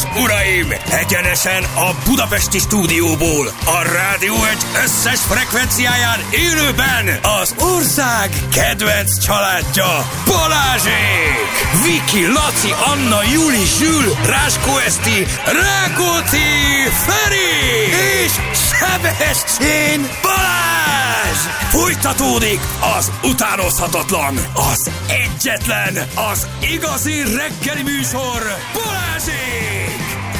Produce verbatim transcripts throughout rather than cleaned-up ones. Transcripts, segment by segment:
és uraim, egyenesen a budapesti stúdióból, a Rádió egy összes frekvenciáján élőben az ország kedvenc családja, Balázsék! Viki, Laci, Anna, Juli, Zsül, Ráskó Eszti, Rákóczi, Feri és Sebestyén Balázs! Folytatódik az utánozhatatlan, az egyetlen, az igazi reggeli műsor, Balázsék!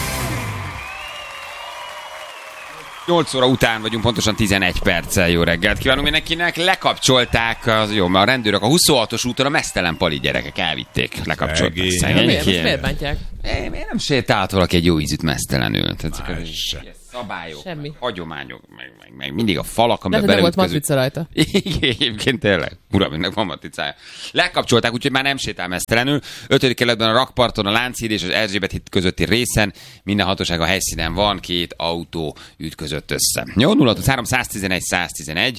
nyolc óra után vagyunk, pontosan tizenegy perccel. Jó reggelt kívánunk mindenkinek. Lekapcsolták, az, jó, a rendőrök a huszonhatos úton a meztelen pali gyerekek elvitték. Lekapcsolták. Miért? Miért bántják? Miért nem sétált valaki egy jó ízűt meztelenül? Tehát, szabályok, semmi. meg hagyományok, meg, meg, meg mindig a falak, amiben belőtt volt matrica rajta. Igen, egyébként tényleg. Uram, ennek van matricája. Lekapcsolták, úgyhogy már nem sétál meztelenül. ötödik kerületben a Rakparton, a Lánchíd és az Erzsébet híd közötti részen minden hatóság a helyszínen van, két autó ütközött össze. Jó, nulla három száztizenegy száztizenegy,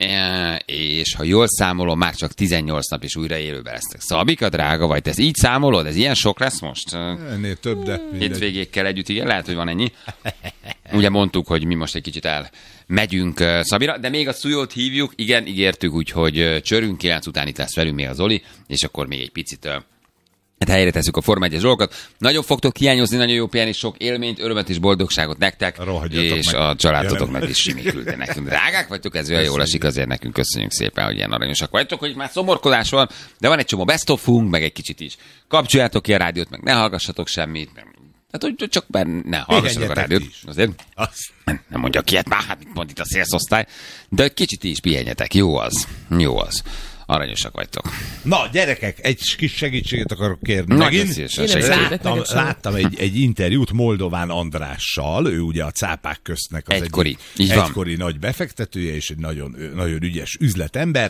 és ha jól számolom, már csak tizennyolc nap is újra élőben lesznek. Szabika, drága vagy, te ezt így számolod? Ez ilyen sok lesz most? Ennél több, de... Hétvégékkel együtt, igen, lehet, hogy van ennyi. Ugye mondtuk, hogy mi most egy kicsit elmegyünk uh, Szabira, de még a Szujót hívjuk, igen, ígértük, úgyhogy uh, csörünk, kilenc után itt lesz velünk még a Zoli, és akkor még egy picit uh, hát helyre tesszük a Forma egyes dolgokat. Nagyon fogtok hiányozni, nagyon jó pihenni, sok élményt, örömet és boldogságot nektek, Rohadjatok és meg. a családotoknak is simiküldte nekünk. Drágák vagytok, ez olyan jól esik, azért nekünk köszönjük szépen, hogy ilyen aranyosak vagytok, hogy már szomorkodás van, de van egy csomó best of-unk, meg egy kicsit is. Kapcsoljátok ki a rádiót, meg ne hallgassatok semmit, hát, hogy csak ne hallgassatok a rádiót. Azért nem mondjak ilyet már, hát mit mond itt a szélszosztály. De kicsit is pihenjetek. Jó az. Jó az. Aranyosak vagytok. Na, gyerekek, egy kis segítséget akarok kérni. Nagyon szívesen segítséget. Láttam, láttam egy, egy interjút Moldován Andrással, ő ugye a Cápák Köztnek az egykori, egy, egykori nagy befektetője, és egy nagyon, nagyon ügyes üzletember,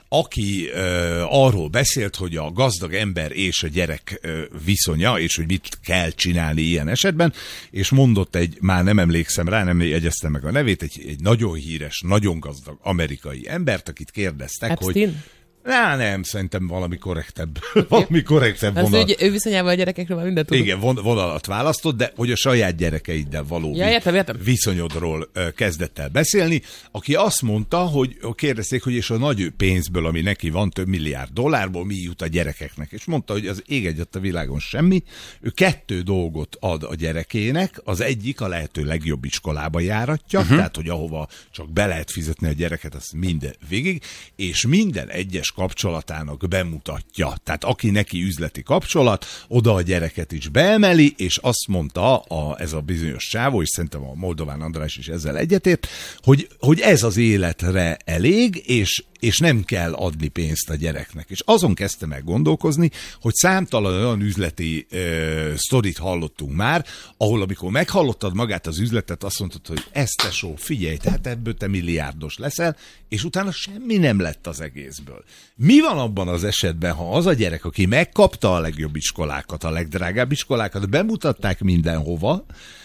aki uh, arról beszélt, hogy a gazdag ember és a gyerek uh, viszonya, és hogy mit kell csinálni ilyen esetben, és mondott egy, már nem emlékszem rá, nem jegyeztem meg a nevét, egy, egy nagyon híres, nagyon gazdag amerikai embert, akit kérdeztek, Epstein? hogy Á, nem, szerintem valami korrektebb, valami korrektebb vonal. Az ő, ő viszonyával a gyerekekről már mindent tudok. Igen, von, vonalat választott, de hogy a saját gyerekeiddel való ja, értem, értem. viszonyodról uh, kezdett el beszélni, aki azt mondta, hogy kérdezték, hogy és a nagy pénzből, ami neki van, több milliárd dollárból, mi jut a gyerekeknek. És mondta, hogy az ég egyet a világon semmi. Ő kettő dolgot ad a gyerekének, az egyik a lehető legjobb iskolába járatja, uh-huh. tehát, hogy ahova csak be lehet fizetni a gyereket, azt minden végig, és minden egyes kapcsolatának bemutatja. Tehát aki neki üzleti kapcsolat, oda a gyereket is beemeli, és azt mondta a, ez a bizonyos csávó, és szerintem a Moldován András is ezzel egyetért, hogy, hogy ez az életre elég, és és nem kell adni pénzt a gyereknek. És azon kezdte meg gondolkozni, hogy számtalan olyan üzleti ö, sztorit hallottunk már, ahol amikor meghallottad magát az üzletet, azt mondtad, hogy ez tesó, figyelj, tehát ebből te milliárdos leszel, és utána semmi nem lett az egészből. Mi van abban az esetben, ha az a gyerek, aki megkapta a legjobb iskolákat, a legdrágább iskolákat, bemutatták mindenhova,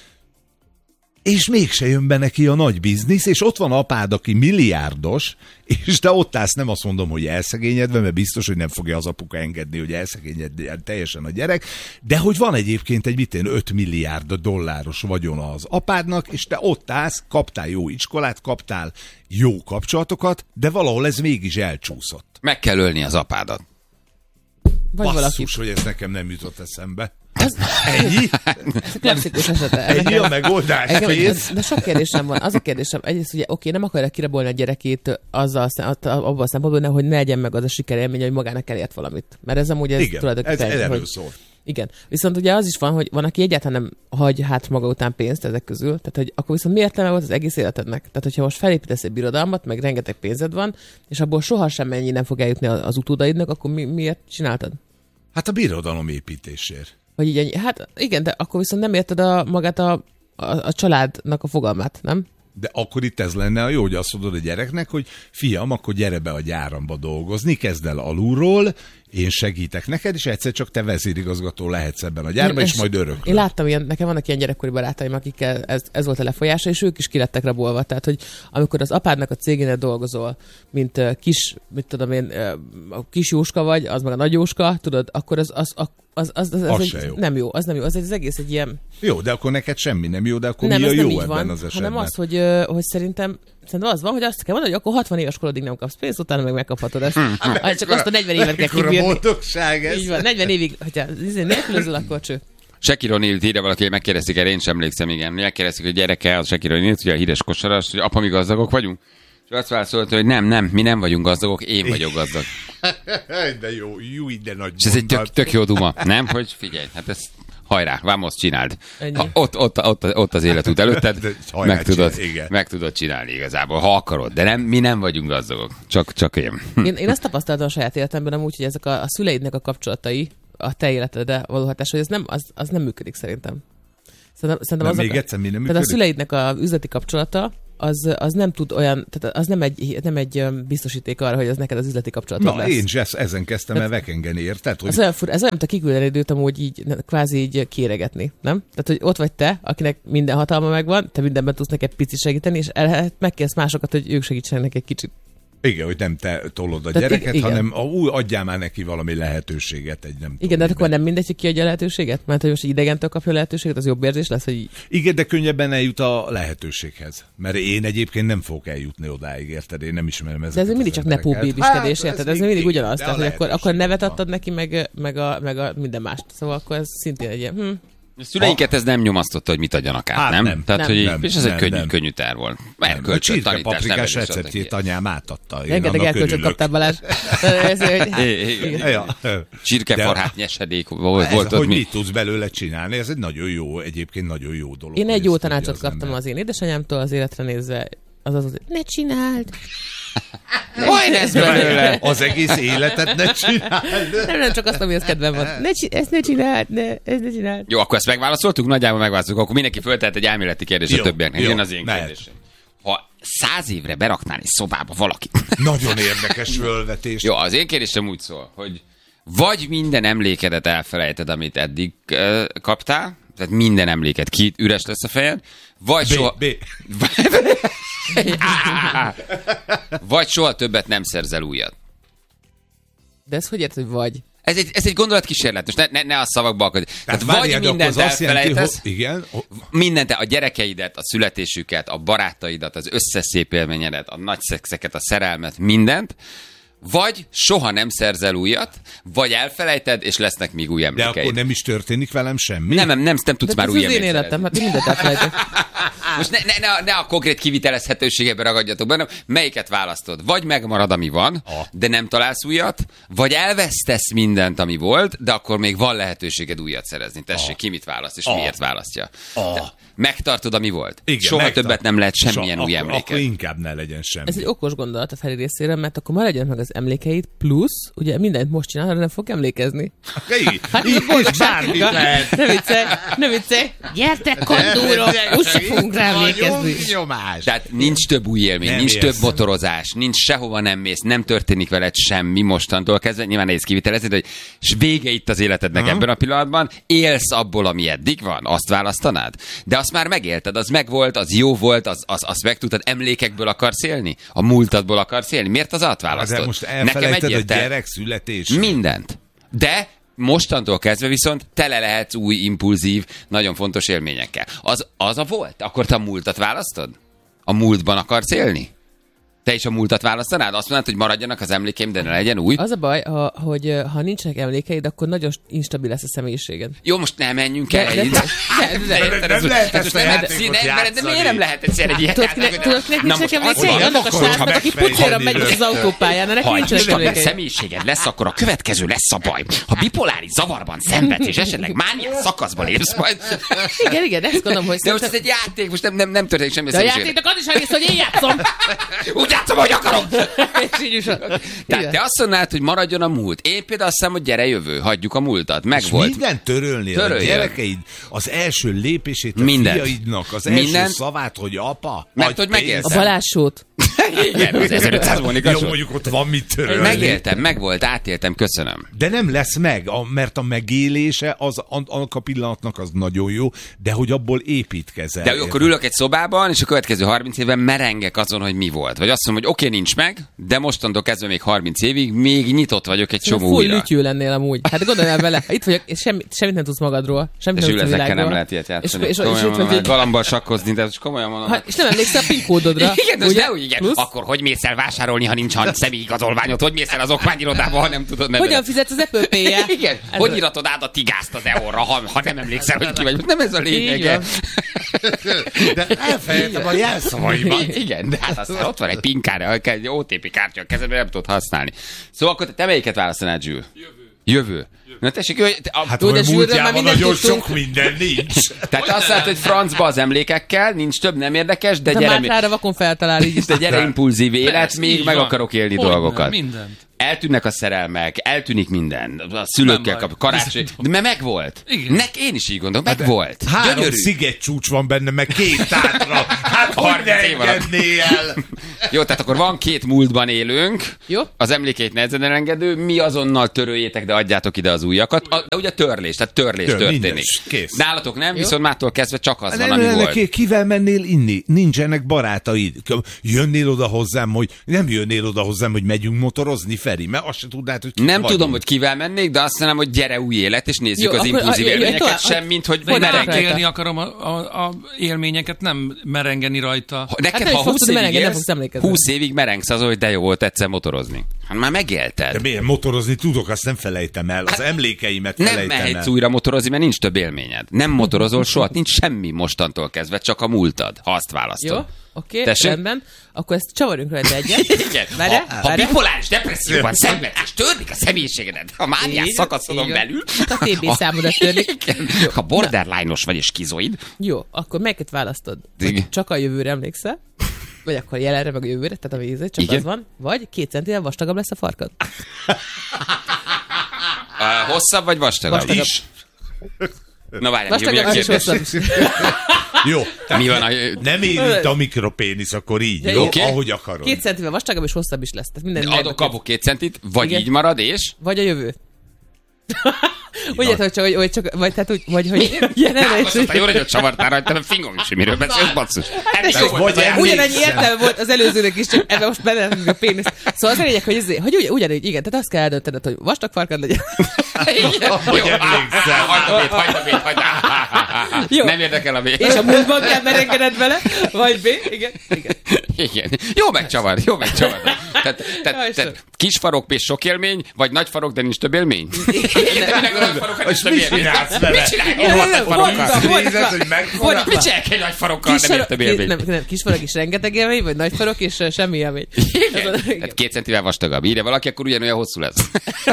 és mégse jön be neki a nagy biznisz, és ott van apád, aki milliárdos, és te ott állsz, nem azt mondom, hogy elszegényedve, mert biztos, hogy nem fogja az apuka engedni, hogy elszegényedjen teljesen a gyerek, de hogy van egyébként egy mitén öt milliárd dolláros vagyona az apádnak, és te ott állsz, kaptál jó iskolát, kaptál jó kapcsolatokat, de valahol ez mégis elcsúszott. Meg kell ölni az apádat. Vagy Basszus, valakit. hogy ez nekem nem jutott eszembe. Az, Ennyi? ez klasszikus esete. Ennyi a megoldás, kész? De sok kérdésem van. Az a kérdésem, egyrészt ugye oké, nem akarja kirabolni a gyerekét azzal, abban a szempontból, hogy ne legyen meg az a sikerélmény, hogy magának elért valamit. Mert ez amúgy ez igen, tulajdonképpen... ez erről hogy, szól. Igen. Viszont ugye az is van, hogy van, aki egyáltalán nem hagy hát maga után pénzt ezek közül. Tehát, hogy akkor viszont mi értelme volt az egész életednek? Tehát, hogyha most felépítesz egy birodalmat, meg rengeteg pénzed van, és abból sohasem ennyi nem fog eljutni az utódaidnak, akkor mi, miért csináltad? Hát a birodalom építésért. Hogy így ennyi. Hát igen, de akkor viszont nem érted a, magát a, a, a családnak a fogalmát, nem? De akkor itt ez lenne a jó, hogy azt mondod a gyereknek, hogy fiam, akkor gyere be a gyáramba dolgozni, kezd el alulról, én segítek neked, és egyszer csak te vezérigazgató lehetsz ebben a gyárban, és majd örökölsz. Én láttam ilyen, nekem vannak ilyen gyerekkori barátaim, akikkel ez, ez volt a lefolyása, és ők is kilettek rabolva. Tehát, hogy amikor az apádnak a cégénél dolgozol, mint uh, kis, mit tudom én, uh, a kis Jóska vagy, az meg a nagy Jóska, tudod, akkor az, az, az, az, az, az, az, az egy, jó. nem jó, az nem jó, az, egy, az egész egy ilyen... Jó, de akkor neked semmi nem jó, de akkor nem, mi a jó nem ebben van, az esetben? hanem az, hogy, uh, hogy szerintem Szerintem az van, hogy azt kell mondani, hogy akkor hatvan éves korodig nem kapsz pénzt, utána meg megkaphatod ezt. Hmm. Hát csak azt a negyven évet kell kibírni. Ekkora boldogság ez. Így van, negyven évig, hogyha nélkülözöl, akkor cső. Shaquille O'Neal-t írja valaki, hogy megkérdezték erre, én sem emlékszem, igen. Megkérdezték, hogy gyereke az Shaquille O'Neal-t, ugye a híres kosaras, hogy apa, mi gazdagok vagyunk? És azt válaszolta, hogy nem, nem, mi nem vagyunk gazdagok, én vagyok gazdag. De jó, jó, de nagy és ez egy tök, tök jó duma, nem? Hogy figyelj, hát ez hajrá, vamos, csináld. Ha ott, ott, ott, ott az életút előtted, meg tudod, meg tudod csinálni igazából, ha akarod. De nem, mi nem vagyunk gazdagok, csak, csak én. én. Én azt tapasztaltam a saját életemben amúgy, hogy ezek a, a szüleidnek a kapcsolatai, a te életedre való hatás, hogy ez nem, az, az nem működik szerintem. Szerintem, szerintem nem, még egyszer mi nem működik? Tehát a szüleidnek a üzleti kapcsolata, az, az nem tud olyan, tehát az nem egy, nem egy biztosíték arra, hogy az neked az üzleti kapcsolatod lesz. Na, én is ezen kezdtem el vekengeni, érted? Hogy... Ez olyan fura, ez olyan, mint a kiküldeni időt amúgy így, kvázi így kéregetni, nem? Tehát, hogy ott vagy te, akinek minden hatalma megvan, te mindenben tudsz neked picit segíteni, és el, megkérsz másokat, hogy ők segítsenek neked egy kicsit. Igen, hogy nem te tolod a tehát gyereket, igen. hanem úgy adjál már neki valami lehetőséget. Egy nem igen, de akkor nem mindegy, hogy ki adja a lehetőséget? Mert hogy most egy idegentől kapja a lehetőséget, az jobb érzés lesz, hogy... Igen, de könnyebben eljut a lehetőséghez. Mert én egyébként nem fogok eljutni odáig, érted? Én nem ismerem ezeket. De ez mindig csak nepó bébiskedés, érted? Ez mindig ugyanaz. Tehát, hogy akkor, akkor nevet adtad neki, meg, meg, a, meg a minden mást. Szóval akkor ez szintén egy ilyen... Hm. A szüleinket ez nem nyomasztotta, hogy mit adjanak át, hát nem? nem? Tehát, nem, hogy nem, és ez egy nem, könnyű, nem. könnyű terv volt. A csirkepaprikás receptjét anyám átadta. Rengeteg elkölcsöt kaptál, Balázs. Csirkefarhát nyesedék volt, ez, volt hogy ott mi? mit tudsz belőle csinálni, ez egy nagyon jó, egyébként nagyon jó dolog. Én egy jó tanácsot kaptam az én édesanyámtól az életre nézve, az az, hogy ne csináld! Majd ez belőle! Az egész életet ne csináld! Nem, nem csak azt, amihez kedvem van. Ne, ezt ne csináld, ne, ezt ne csináld. Jó, akkor ezt megválaszoltuk, nagyjából megválaszoltuk, akkor mindenki föltehet egy elméleti kérdést a többieknek. Jön az én kérdésem. Ha száz évre beraknál egy szobába valakit. Nagyon érdekes fölvetés. Jó, az én kérdésem úgy szól, hogy vagy minden emlékedet elfelejted, amit eddig uh, kaptál, tehát minden emléket ki, üres lesz a fejed, vagy B, soha... B. vagy soha többet nem szerzel újat. De ez hogy érted, hogy vagy? Ez egy, ez egy gondolatkísérlet, most ne, ne, ne a szavakba akad. Tehát, tehát vagy mindent elfelejtesz, jelenti, igen. mindent, a gyerekeidet, a születésüket, a barátaidat, az összes szép élményedet, a nagy szexeket, a szerelmet, mindent, vagy soha nem szerzel újat, vagy elfelejted, és lesznek még új emlékeid. De akkor nem is történik velem semmi? Nem, nem, nem, nem tudsz de már új emléket. Ez az én életem, hát mindent elfelejtek. Most ne, ne, ne, ne a konkrét kivitelezhetőségebe ragadjatok benne, melyiket választod? Vagy megmarad, ami van, ah. de nem találsz újat, vagy elvesztesz mindent, ami volt, de akkor még van lehetőséged újat szerezni. Tessék, ah. ki mit választ, és ah. miért választja? Ah. Megtartod, ami volt. Igen, soha megtart. Többet nem lehet semmilyen so, új akkor, emléked. Akkor inkább ne legyen semmi. Ez egy okos gondolat a Feri részéről, mert akkor ma legyen meg az emlékeid, plusz, ugye mindent most csinál, arra nem fog emlékezni. Hát ez bármi lehet. Ne viccelj, ne viccelj. Gyertek, kandúrok, úgyse fogunk rá emlékezni. Tehát nincs több új élmény, nem nincs érsz. Több motorozás, nincs sehova nem mész, nem történik veled semmi mostantól kezdve. Nyilván nehéz kivitelezni, hogy és vége itt az életednek uh-huh. ebben a pillanatban, élsz abból, ami eddig van, azt választanád. De azt már megélted, az megvolt, az jó volt, az, az, azt meg tudtad, emlékekből akarsz élni? A múltadból akarsz élni? Miért az átválasztod? De most elfelejted a gyerek születését. Mindent. De mostantól kezdve viszont tele lehetsz új, impulzív, nagyon fontos élményekkel. Az, az a volt? Akkor te a múltat választod? A múltban akarsz élni? Te is a múltat választanád? Azt mondod, hogy maradjanak az emlékeim, de ne legyen új? Az a baj, ha, hogy ha nincsenek emlékeid, akkor nagyon instabil lesz a személyiséged. Jó, most nem menjünk el. De nem lehet ezt a játékot játszani. De miért nem lehet egyszer egy ilyen játékot? Tudod, kinek nincsenek emlékeid? Annak a srácnak, aki pucéra megy az autópályán, neki nincsenek emlékeid. Ha személyiséged lesz, akkor a következő lesz a baj. Ha bipoláris zavarban szenvedsz, és esetleg mániás szakaszban érsz majd. Igen, igen, ezt gondolom, hogy... De most ez egy játék, most nem, nem, nem történik semmi. De a játéknak az is a rész, hogy én játszom. Úgy játszom, hogy akarom. Tehát te azt mondnád, hogy maradjon a múlt. Én például azt hiszem, hogy gyere jövő, hagyjuk a múltat. Megvolt. Minden törölni a gyerekeid, az első lépését a mindent. Fiaidnak, az mindent. első szavát, hogy apa, mert hogy megélsz. A Balázs-sót. Igen, az ezerötszáz Mónika Jó, Show. mondjuk ott van mit törölni. Megéltem, megvolt, átéltem, köszönöm. De nem lesz meg, a, mert a megélése az, annak a pillanatnak az nagyon jó, de hogy abból építkezel. De akkor ülök egy szobában, és a következő harminc évben merengek azon, hogy mi volt. Vagy azt mondom, hogy oké, okay, nincs meg, de mostantól kezdve még harminc évig még nyitott vagyok egy csomó Fúj, újra. lütyű lennél amúgy. Hát gondoljál vele, itt vagyok, és semmit, semmit nem tudsz magadról. Semmit És nem ül tudsz a ezekkel nem világról. lehet ilyet játszani. És, és, és, Komolyan és, mondom, és, galambal sakkozni, de komolyan mondom. ha, és nem emlékszel a PIN kódodra. Igen, de ugye? ne úgy, igen. Plusz? Akkor hogy mész el vásárolni, ha nincs személyigazolványod? Hogy mész el az okmányirodába, ha nem tudod nevezni? Hogyan fizetsz az Apple Pay-jel? Igen. Ez Hogy a- iratod át a tigázt az e-orra, ha, ha nem emlékszel, hogy ki vagy? Nem ez a Így lényege. van. De elfelejtem a jelszavaimat. Igen, de hát aztán ott van egy PIN kártya, egy o té pé kártya a kezedben, nem tudod használni. Szóval akkor te melyiket választanád, Zsül? Jövő. Jövő. Na tessék, hogy te, a, Hát Jó, de olyan Zsülről már múltjában mindent nagyon tudtunk. sok minden nincs. tehát azt látod, hogy francba az emlékekkel, nincs több, nem érdekes, de Te gyere, Mátrára vakon feltalál így is. de gyere impulzív élet, Persze, még így meg van. akarok élni Hogyne, dolgokat. mindent. Eltűnnek a szerelmek, eltűnik minden. A szülőkkel Nem kap, baj. karácsony. De mert megvolt. Igen. Nek én is így gondolom, megvolt. Három Gyönyörű. szigetcsúcs van benne, meg két tátra. Hát hogy ne harminc év alatt. engedné el? Jó, tehát akkor van két múltban élünk. Jó. Az emlékeit nehezen elengedő, mi azonnal töröljétek, de adjátok ide az újakat. A, de ugye törlés, tehát törlés Tör, történik. minden, kész. Nálatok nem, viszont mától kezdve csak az van, Nem, ami nem, volt. neki, kivel mennél inni? Nincsenek barátaid. Jönnél oda hozzám, hogy nem jönnél oda hozzám, hogy megyünk motorozni, Feri, mert azt se tudnád, hogy ki Nem vagyunk. tudom, hogy kivel mennék, de azt mondom, hogy gyere új élet, és nézzük Jó, az akkor- impulzív a- a- élményeket, tovább- semmint, hogy De én Hogy mereng. rajta. átélni akarom a, a, a élményeket, nem merengeni rajta. Ha- Neked, Hát nem ha is fogsz húsz tudni évig merengeni, nem élsz, fogsz emlékezni. húsz évig merengsz azon, hogy de jó volt egyszer motorozni. Hát már megélted. De miért motorozni tudok, azt nem felejtem el. Az emlékeimet Nem felejtem mehetsz el. újra motorozni, mert nincs több élményed. Nem motorozol soha, nincs semmi mostantól kezdve, csak a múltad, ha azt választod. Jó, oké, Tessék? rendben. Akkor ezt csavarjunk rajta egyet. Igen. Várjál, Ha, ha várjál. bipoláris depresszióban szenvedsz, törnik a személyiségedet, ha mániás Így, szakaszodon így van. belül, Hát a té bé számodat törnik. Igen. Ha borderline-os vagy és skizoid, Jó, akkor melyiket választod? Igen. Vagy csak a jövőre emlékszel? Vagy akkor jelenre, meg a jövőre, tehát a vízre, csak Igen. az van. Vagy két centivel vastagabb lesz a farkad. uh, hosszabb vagy vastagabb? Vastagabb. Is. Na várjál, mi a Vastagabb és kérdés? hosszabb is. Jó, Mi van a... nem érint a mikropénisz, akkor így, De jó? oké. Ahogy akarod. Két centivel vastagabb és hosszabb is lesz. Tehát minden Adok, irányba kapok két centit, vagy Igen. így marad, és... Vagy a jövő. Úgy érted, hogy csak, hogy, hogy csak, vagy tehát úgy, vagy hogy jelenre is. Azt mondta, jó, hogy ott csavartál rajta, mert fingom is, hogy miről beszélsz, basszus. Ez is jó vagy volt az emlékszem. Ugyanannyi értelme volt az előzőnek is, csak ebben most benne a pénisz. Szóval az a lényeg, hogy, ez, hogy ugy, ugyanúgy, igen, tehát azt kell eldöntened, hogy vastag farkad legyen. Hogy emlékszel. Hagyd a bét, hagyd a bét, hagyd a... Jó. Nem érdekel a bét. És a múltban kell merengened vele, vagy B, igen, igen. Igen. Jó megcsavar, jó megcsavar. Tehát, Jaj, tehát, Istenem. tehát kis farok és sok élmény, vagy nagy farok, de nincs több élmény? Igen, de minek a nagy farokkal nincs És több mit élmény? csinálsz vele? Mit csinálj? Nem, Jó, nem, nagy nem, farokkal. fordítva, fordítva. Nézed, hogy megfordítva. Mit csinálj egy nagy farokkal, Kis nem ért farok, több élmény? nem, nem, kis farok is rengeteg élmény, vagy nagy farok és uh, semmi élmény. Igen. Ez a- Tehát két centivel vastagabb. Írja valaki, akkor ugyanolyan hosszú lesz.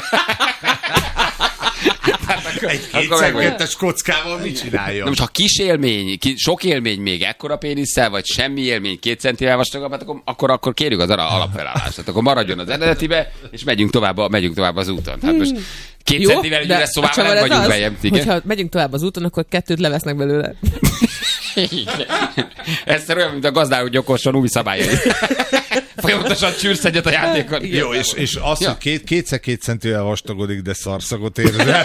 Egy Akkor meg vagy. kétszerkettes kockával mit csináljon? Na most, ha kis élmény, ki, sok élmény még ekkora pénisszel, vagy semmi élmény két centivel vastagabb, hát akkor, akkor, akkor kérjük az ara- alapfelállást. Tehát akkor maradjon az eredetibe, és megyünk tovább, a, megyünk tovább az úton. Tehát most két Jó, centivel egy de üres a szobában csavar nem ez vagyunk az, bejebb. Igen. hogyha megyünk tovább az úton, akkor kettőt levesznek belőle. Ez olyan, mint a gazdáló gyokorson új szabályai. Folyamatosan csűrsz egyet a játékon. Jó, és, és az, Ja. hogy két, kétszer két centivel vastagodik, de szarszagot érzel.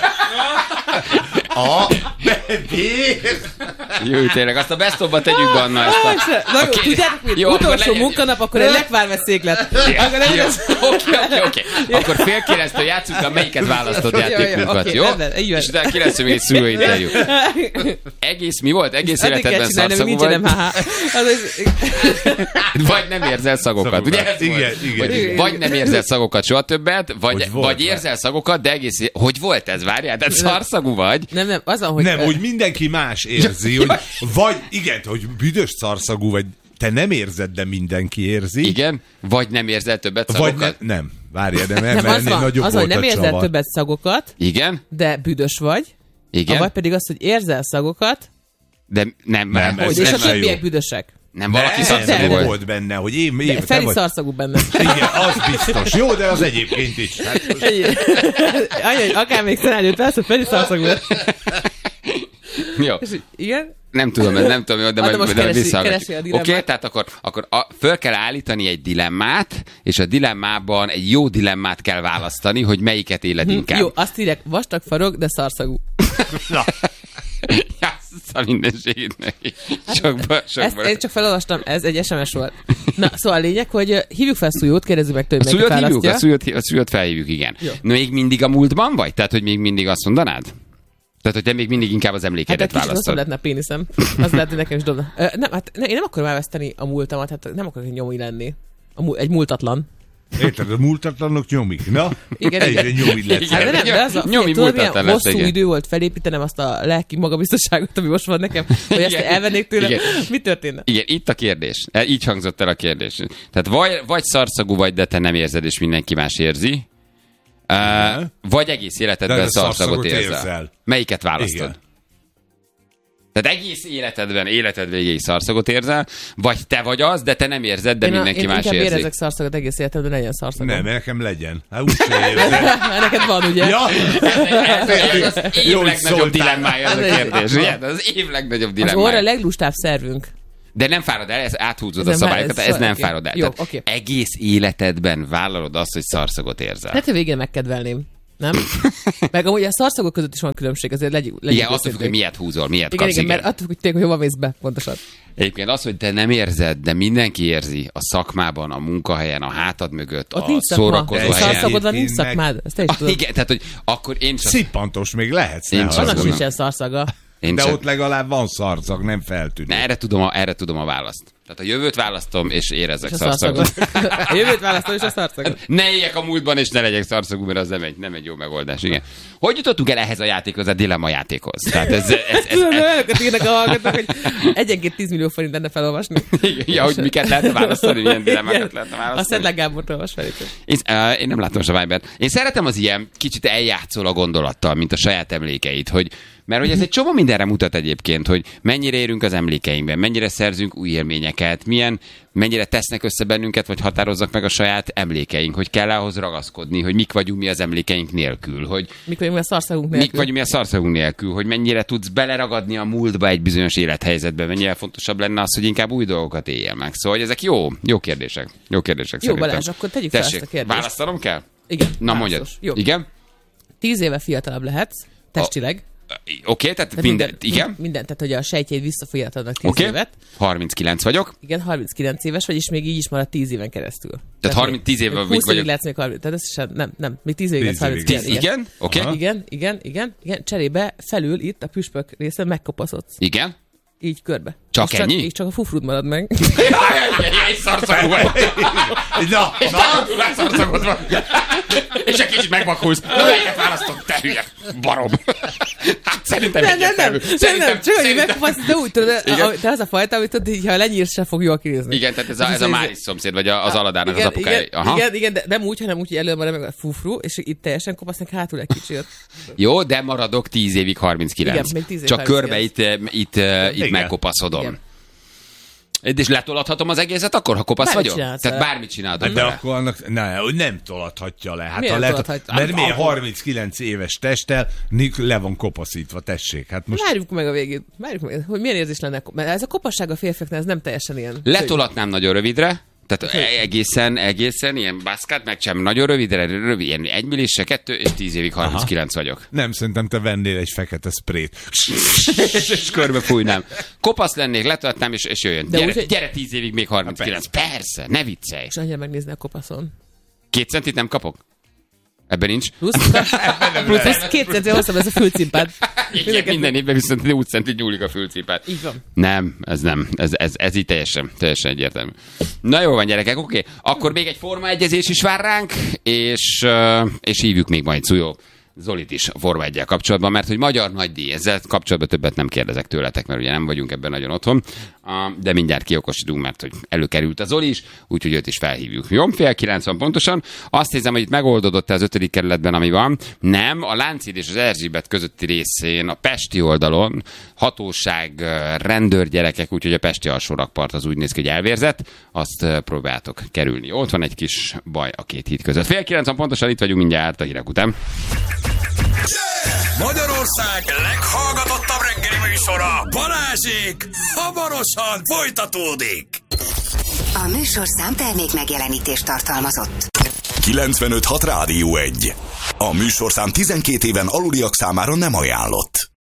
A bebér! Jó, tényleg, azt a best of-ba tegyük be, Anna, ezt a... Na jó, Oké. tudjátok mit? Jó, akkor Utolsó legyen. munkanap, akkor egy lekvármeszéklet. Akkor nem Jó, lesz. Oké, oké, oké. Akkor fél kilenctől játszunk, de melyiket választod Jó, jó, játékunkat, oké, jó? rendben, így van. És utána kilenctől még egy szülőinterjú. Egész, mi volt? Egész Addig kell életedben csinálni, amíg szarszagú nincsen vagy? em há há. Az az- Vagy nem érzel szagokat. Ugye ez Igen, volt? igen, Vagy, igen. vagy nem érzel szagokat soha többet, vagy, Hogy volt, vagy érzel szagokat, de egész... Hogy volt ez? Várjál, de szarszagú vagy? Nem, nem, az van, hogy... Nem, úgy mindenki más érzi, hogy vagy igen, hogy büdös szarszagú vagy, te nem érzed, de mindenki érzi. Igen? Vagy nem érzel többet Vagy szagokat? ne, nem, várjál, de nem, Nem, mert az ennél van, nagyobb az, hogy volt nem a érzel csavar. többet szagokat, Igen? de büdös vagy. Igen? Vagy pedig az, hogy érzel szagokat, De nem, Nem, nem, ez hogy és a nem többiek jó. büdösek. nem valaki Nem, szarszagú nem volt. volt benne, hogy én, én De te Feri vagy. szarszagú benne. Igen, az biztos. Jó, de az egyébként is. Hát, Anya, hogy akár még szenállőt vesz, hogy Feri szarszagú lett. Jó. És, igen? Nem tudom, nem tudom, de Ah, de majd most de keresi- visszahallgatjuk. keresi a dilemmát. Oké, tehát akkor, akkor a, föl kell állítani egy dilemmát, és a dilemmában egy jó dilemmát kell választani, hogy melyiket éled inkább. Jó, azt írják, vastag farok, de szarszagú. Jássza mindenségét neki. Sokba, Ezt sokba. én csak felolvastam, ez egy es em es volt. Na, szóval a lényeg, hogy ö, hívjuk fel Szújót, kérdezzük meg tőle, A hogy szúlyot melyiket hívjuk, a választja. szúlyot, a szúlyot felhívjuk, igen. Jó. Még mindig a múltban vagy? Tehát, hogy még mindig azt mondanád? Tehát, hogy te még mindig inkább az Hát egy emlékedet kicsit rosszabb választod. lehetne a péniszem. Az lehet, hogy nekem is dobna. Ö, nem, hát ne, én nem akarom elveszteni a múltamat, hát nem akarok egy nyomi lenni. A múl, egy múltatlan. Érted, a múltatlanok nyomik. Na, Igen, egyre igen. nyomi lesz. Igen. Hát de nem, de az a, Nyomi figyelj, tudod, milyen múltatlan lesz, hosszú igen. idő volt felépítenem azt a lelki magabiztosságot, ami most van nekem, hogy ezt Igen. elvennék tőle. Igen. Mi történne? Igen, itt a kérdés. E, Így hangzott el a kérdés. Tehát vagy, vagy szarszagú vagy, de te nem érzed, és mindenki más érzi. Uh, vagy egész életedben De szarszagot szarszaggot érzel. érzel. Melyiket választod? Igen. Tehát egész életedben, életed végéig szarszaggot érzel, vagy te vagy az, de te nem érzed, de én, a, mindenki én más inkább érzi. érezek szarszagot egész életemben, legyen szarszagom. Nem, nekem legyen. Hát úgyse érzem. Neked van, ugye? Ja, Ez, ez az év Jól legnagyobb szóltál. dilemmája ez a Ez- kérdés. Ugye? Ez az év legnagyobb Az orra a dilemmája. leglustább szervünk. De nem fárad el, ez áthúzod Ez a nem szabályokat, fárad, ez ez nem oké. fárad el. Jó, Tehát oké. egész életedben vállalod azt, hogy szarszagot érzel. Hát, hogy végén megkedvelném. Nem? Meg amúgy a szarszagok között is van különbség, azért legyünk, legyünk Igen, attól függ, hogy miért húzol, miért Igen, kapsz, igen, igen. mert attól függ, tényleg, hogy hova mész be, pontosan. Egyébként az, hogy te nem érzed, de mindenki érzi a szakmában, a munkahelyen, a hátad mögött, Ott a nincs szakma. szórakozó Egy helyen. Szarszagod van, nincs Én meg- szakmád. Ezt te is Ah, tudod. igen, tehát, hogy akkor én csak... szippantos még lehetsz. Én ne csak- Annak haragudj. sincsen szarszaga. Én De csak... ott legalább van szarszag, nem feltűnő. Ne, erre tudom, a, erre tudom a választ. Tehát a jövőt választom, és érezek És a szarszagot. szarszagot. A jövőt választom, és a szarszagot. Ne éljek a múltban, és ne legyek szarszagú, mert az nem egy, nem egy jó megoldás. Igen. Hogy jutottunk el ehhez a játékhoz, a dilemma játékhoz? Tehát ez, ez, ez, ez, Tudom, ez, olyanokat írnak a hallgatók, hogy egyenként tíz millió forint lenne felolvasni. ja, hogy miket lehetne választani, milyen dilemmákat Igen. lehetne A választani. Szedlák Gábort olvas fel. itt. Én, uh, én nem látom a Survivor-t. Én szeretem az ilyen kicsit eljátszol a gondolattal, mint a saját emlékeit, hogy mert hogy ez egy csomó mindenre mutat egyébként, hogy mennyire érünk az emlékeinkben, mennyire szerzünk új élményeket, milyen, mennyire tesznek össze bennünket, vagy határozzak meg a saját emlékeink, hogy kell ahhoz ragaszkodni, hogy mik vagyunk mi az emlékeink nélkül, hogy Mikor mi a szarszagunk nélkül. mik vagyunk mi a szarszagunk nélkül, hogy mennyire tudsz beleragadni a múltba egy bizonyos élethelyzetbe, mennyire fontosabb lenne az, hogy inkább új dolgokat éljél meg. Szóval hogy ezek jó, jó kérdések. Jó kérdések Jó, szerintem. Balázs, akkor tegyük fel Tessék, ezt a kérdést. választanom kell? Igen. Na válaszos. mondjad. Jó. Igen? Tíz éve fiatalabb lehetsz, testileg. Oké, okay, tehát Tehát minden, igen? Minden, tehát hogy a sejtjeid visszafolyatadnak tíz Oké, okay. évet. harminckilenc vagyok. Igen, harminckilenc éves vagy, és még így is marad tíz éven keresztül. Tehát harminc, tíz éve húsz vagyok. évig lehetsz még harminc, tehát ez sem, nem, nem, még tíz évig Tíz lesz évig. harminckilenc. Tíz, igen? Oké. Aha. Igen, igen, igen, igen. Cserébe felül itt a püspök részen megkopaszodsz. Igen? Így körbe. Csak és ennyi? Csak, és csak a fufrud marad meg. Egy szarszagú vagy. Na, És nagyon már szarszagod van. És egy kicsit megvakulsz. Na, melyiket választom? Te hülye. Barom. Hát szerintem Nem, nem, nem, egyértelmű. nem, Szerintem- nem, csak hogy szerintem- megkopaszodsz, de úgy tudod, Igen. a- te az a fajta, amit tudod, így, ha lenyírsz, se fog jól kinézni. Igen, tehát ez a, ez a Ez- Máris szomszéd, vagy a- az Aladárnak az igen, apukája. igen, Aha. igen, igen, de nem úgy, hanem úgy, hogy előbb marad meg a fufru, és itt teljesen kopasznak hátul egy kicsit. Jó, de maradok tíz évig harminckilenc. Igen, még tíz év Csak körbe harminckilenc. itt, eh, itt, eh, itt Igen. megkopaszodom. Igen. És letolathatom az egészet akkor, ha kopasz Bármit vagyok? csinálsz Tehát vele. bármit csinálok de vele. akkor annak ne, hogy nem tolathatja le. Hát Miért ha lehet, tolathatja? mert Hát, miért ahol- harminckilenc éves testtel Nik le van kopaszítva, tessék. Hát most Várjuk meg a végét. Várjuk meg, hogy milyen érzés lenne. Mert ez a kopasság a férfiaknál, ez nem teljesen ilyen. Letolatnám nagyon rövidre, tehát e- egészen, egészen ilyen baszkát, meg sem nagyon rövidre, rövid, ilyen egy millise, kettő, és tíz évig harminckilenc vagyok. nem, szerintem te vennél egy fekete sprayt. és, és körbe fújnám. Kopasz lennék, letolatnám, és, és jöjjön. De Gyere, úgy, hogy- gyere tíz évig még harminckilenc. Persze, ne viccelj. És annyira megnézni a kopaszon. Két centit nem kapok? Ebben nincs. Plusz, plusz két centire hosszabb ez a fülcimpád. Igen, minden évben viszont úgy centit nyúlik a fülcipát. Így van. Nem, ez nem. Ez, ez, ez így teljesen, teljesen egyértelmű. Na jó van, gyerekek, oké. Okay. Akkor még egy formaegyezés is vár ránk, és, uh, és hívjuk még majd Szújó Zolit is a Forma egyel kapcsolatban, mert hogy magyar nagydíj, ezzel kapcsolatban többet nem kérdezek tőletek, mert ugye nem vagyunk ebben nagyon otthon, uh, de mindjárt kiokosodunk, mert hogy előkerült a Zoli is, úgyhogy őt is felhívjuk. Jó, fél kilenc van pontosan. Azt hiszem, hogy itt megoldódott az ötödik kerületben, ami van. Nem, a Lánchíd és az Erzsébet közötti részén, a pesti oldalon hatóság, uh, rendőrgyerekek, úgyhogy a pesti alsó rakpart az úgy néz ki, hogy elvérzett, azt uh, próbáltok kerülni. Ott van egy kis baj a két híd között. Fél kilenc van pontosan, itt vagyunk mindjárt a hírek után. Magyarország leghallgatottabb reggeli műsora, Balázsék, hamarosan folytatódik. A műsorszám termék megjelenítést tartalmazott. kilencvenöt hat Rádió egy. A műsorszám tizenkét éven aluliak számára nem ajánlott.